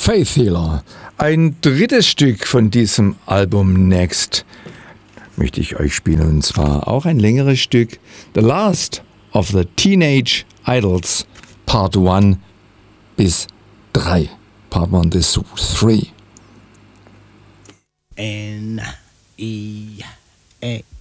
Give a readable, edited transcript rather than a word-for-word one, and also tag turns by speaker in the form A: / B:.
A: Faith Healer. Ein drittes Stück von diesem Album Next möchte ich euch spielen, und zwar auch ein längeres Stück. The Last of the Teenage Idols, Part 1 bis 3. Part 1 bis 3.
B: N-E-A